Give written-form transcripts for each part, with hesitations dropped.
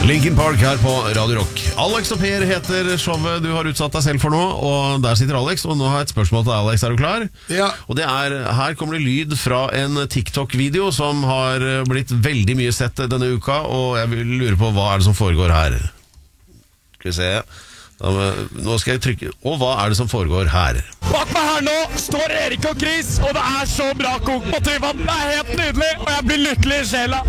Linkin Park her på Radio Rock. Alex og Per heter showet du har utsatt deg selv for nå. Og der sitter Alex, og nå har jeg et spørsmål til Alex. Er du klar? Ja. Og det er, her kommer det lyd fra en TikTok-video som har blitt veldig mye sett denne uka. Og jeg vil lure på, hva er det som foregår her? Skal vi se. Nå skal jeg trykke. Og hva er det som foregår her? Bak meg her nå står Erik og Chris, og det er så bra kok på Tyvann. Det er helt nydelig, og jeg blir lykkelig i sjela.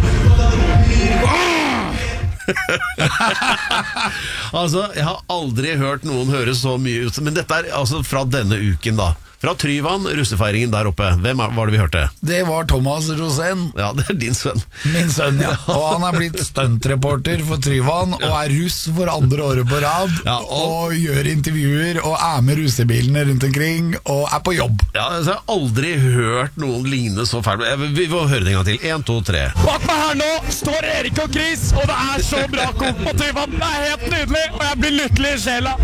Altså, jeg har aldri hørt noen høre så mye ut. Men dette er altså fra denne uken da. Fra Tryvann, russefeiringen der oppe. Hvem var det vi hørte? Det var Thomas Rosén. Ja, det er din sønn. Min sønn, ja. Og han er blitt stuntreporter for Tryvann, og er russ for andre året på rad, og gjør intervjuer, og er med russebilene rundt omkring, og er på jobb. Ja, altså, jeg har aldri hørt noen lignende så fælt. Vi får høre det en gang til. 1, 2, 3. Bak meg her nå står Erik og Chris, og det er så bra kok på Tyvann. Det er helt nydelig, og jeg blir lykkelig i sjela.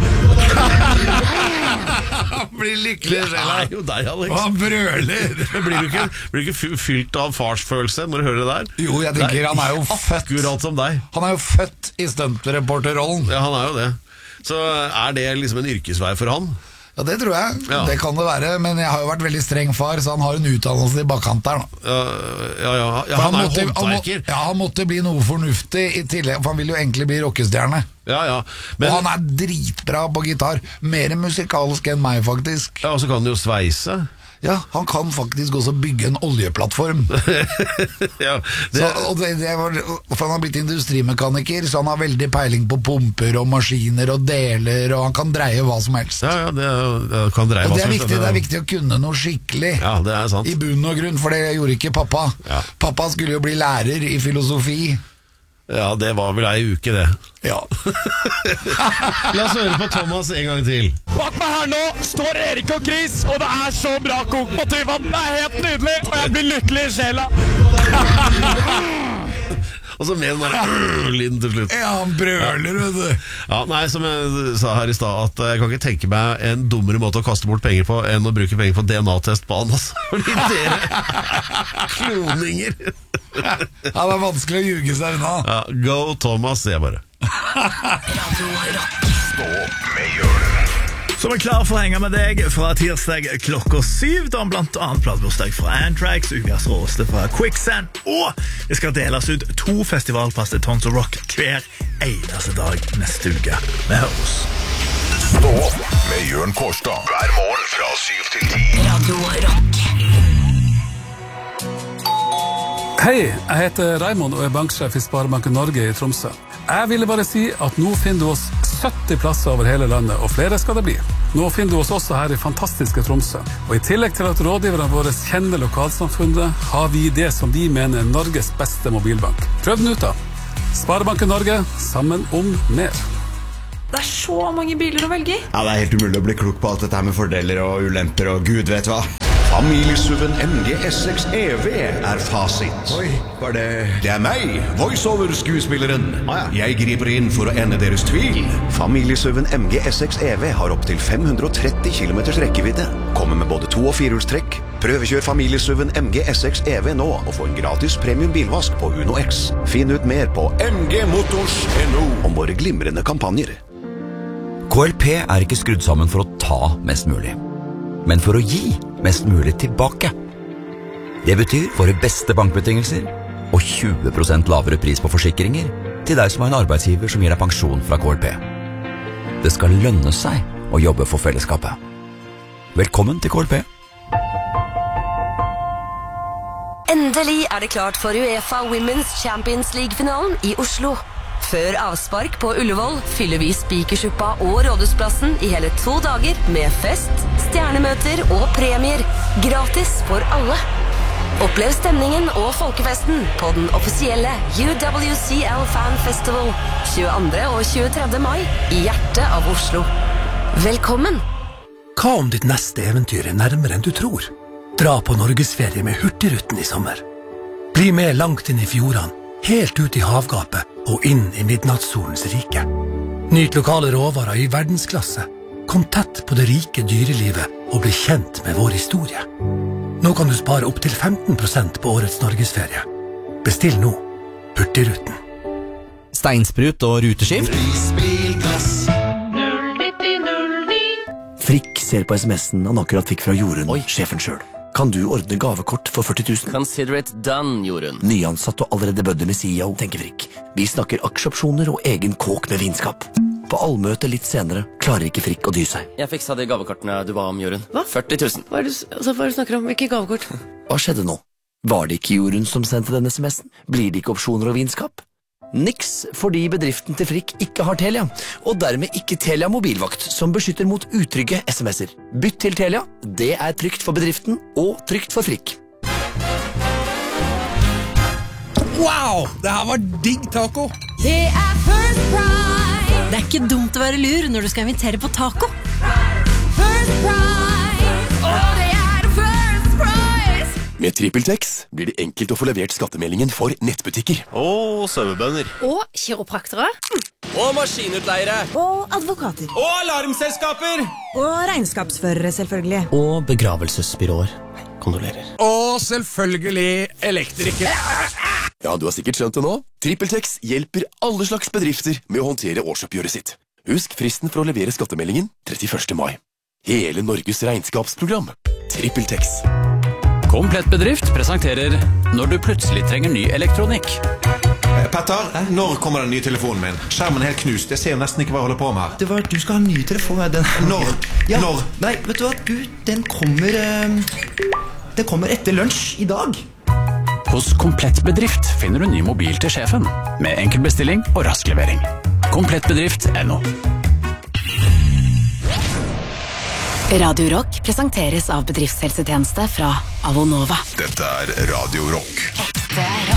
Blir lykkelig i sjela. Det er jo deg, Alex. Og han brøler. Blir du ikke fylt av farsfølelse når du hører det der? Jo, jeg tenker han er jo født. Akkurat som deg. Han er jo født i stuntreporterrollen. Ja, han er jo det. Så er det liksom en yrkesvei for han? Ja, det tror jeg. Ja. Det kan det være, men jeg har jo vært veldig streng far, så han har en utdannelse i bakkant der. Ja, han er jo håndverker. Han måtte bli noe fornuftig i tillegg, for han vil jo egentlig bli rockestjerne. Ja. Og han er dritbra på gitar. Mer musikalsk enn meg, faktisk. Ja, og så kan han jo sveise. Ja, han kan faktisk også bygge en oljeplattform. Ja, for han har blitt industrimekaniker, så han har veldig peiling på pumper og maskiner og deler, og han kan dreie hva som helst. Ja, det kan dreie hva som helst. Det er viktig å kunne noe skikkelig. Ja, det er sant. I bunn og grunn, for det gjorde ikke pappa. Ja. Pappa skulle jo bli lærer i filosofi. Ja, det var vel ei uke det. Ja. La oss høre på Thomas en gang til. Bak meg her nå står Erik og Chris, og det er så bra kok på Tyvann. Det er helt nydelig, og jeg blir lykkelig i sjela. Og så med den der lyden til slutt. Ja, han brøler, vet du. Ja, nei, som jeg sa her i sted, at jeg kan ikke tenke meg en dummere måte å kaste bort penger på enn å bruke penger på DNA-test på han, altså. Fordi dere kloninger. Ja, det er vanskelig å ljuge seg unna. Ja, go Thomas, sier jeg bare. Stå opp med Jørn. Som er klar for å henge med deg fra tirsdag klokka 7. Da blant annet platebursdag fra Anthrax, ukas råeste fra Quicksand, og det skal deles ut 2 festivalpass til Tons of Rock hver eneste dag neste uke. Vi høres. Stå opp med Jørn Kårstad. Hver morgen fra 7 til 10. Radio Rock. Hei, jeg heter Raimond og er banksjef i Sparebanken Norge i Tromsø. Jeg ville bare si at nå finner du oss 70 plasser over hele landet, og flere skal det bli. Nå finner du oss også her i fantastiske Tromsø. Og i tillegg til at rådgiverne våre kjenner lokalsamfunnet, har vi det som vi mener er Norges beste mobilbank. Prøv den ut da. Sparebanken Norge, sammen om mer. Det er så mange biler å velge i. Ja, det er helt umulig å bli klok på alt dette her med fordeler og ulemper og gud vet hva. Familiesuven MG S6 EV er fasit. Oi, var det... Det er meg, voiceover-skuespilleren. Jeg griper inn for å ende deres tvil. Familiesuven MG S6 EV har opp til 530 km rekkevidde. Kommer med både 2- og 4-hjulstrekk. Prøvekjør familiesuven MG S6 EV nå og få en gratis premium bilvask på Uno X. Finn ut mer på mgmotors.no om våre glimrende kampanjer. KLP er ikke skrudd sammen for å ta mest mulig, men for å gi mest mulig tilbake. Det betyr våre beste bankbetingelser og 20% lavere pris på forsikringer til deg som har en arbeidsgiver som gir deg pensjon fra KLP. Det skal lønne seg å jobbe for fellesskapet. Velkommen til KLP. Endelig er det klart for UEFA Women's Champions League-finalen i Oslo. Før avspark på Ullevål fyller vi Spikersuppa og Rådhusplassen i hele 2 dager med fest, stjernemøter og premier. Gratis for alle. Opplev stemningen og folkefesten på den offisielle UWCL Fan Festival 22. og 23. mai i hjertet av Oslo. Velkommen! Hva om ditt neste eventyr er nærmere enn du tror? Dra på Norgesferie med Hurtigruten i sommer. Bli med langt inn i fjordene, helt ut i havgapet og inn i midnattssolens rike. Nyt lokale råvarer i verdensklasse. Kom tett på det rike dyrelivet og bli kjent med vår historie. Nå kan du spare opp til 15% på årets Norgesferie. Bestill nå. Hurtigruten. steinsprut og ruteskift. Frikk ser på SMS-en han akkurat fikk fra Jorunn, sjefen selv. Kan du ordne gavekort for 40 000? Consider it done, Jorunn. Nyansatt og allerede bødder med CEO, tenker Frikk. Vi snakker aksjeopsjoner og egen kåk med vinskap. På allmøte litt senere klarer ikke Frikk å dy seg. Jeg fiksa de gavekortene du ba om, Jorunn. Hva? 40 000. Hva er det du snakker om? Ikke gavekort. Hva skjedde nå? Var det ikke Jorunn som sendte denne SMS-en? Blir det ikke opsjoner og vinskap? Niks, fordi bedriften til Frikk ikke har Telia, og dermed ikke Telia mobilvakt, som beskytter mot utrygge SMS-er. Bytt til Telia, det er trygt for bedriften og trygt for Frikk. Wow, det her var digg taco. Det er First Price. Det er ikke dumt å være lur når du skal invitere på taco. First Price. Og det er First Price. Med TrippelTex blir det enkelt å få levert skattemeldingen for nettbutikker. Og sauebønder. Og kiropraktere. Og maskinutleiere. Og advokater. Og alarmselskaper. Og regnskapsførere, selvfølgelig. Og begravelsesbyråer. Kondolerer. Og selvfølgelig elektriker. Ja, du har sikkert skjønt det nå. TrippelTex hjelper alle slags bedrifter med å håndtere årsoppgjøret sitt. Husk fristen for å levere skattemeldingen 31. mai. Hele Norges regnskapsprogram. TrippelTex. Komplett bedrift presenterer Når du plutselig trenger ny elektronikk. Petter, når kommer den nye telefonen min? Skjermen er helt knust, jeg ser jo nesten ikke hva jeg holder på med her. Det var, du skal ha en ny telefon. Når? Ja. Når? Nei, vet du hva? Den kommer etter lunsj i dag. Hos Komplett bedrift finner du ny mobil til sjefen, med enkel bestilling og rask levering. Komplettbedrift.no. Radio Rock presenteres av bedriftshelsetjeneste fra Avonova. Dette er Radio Rock.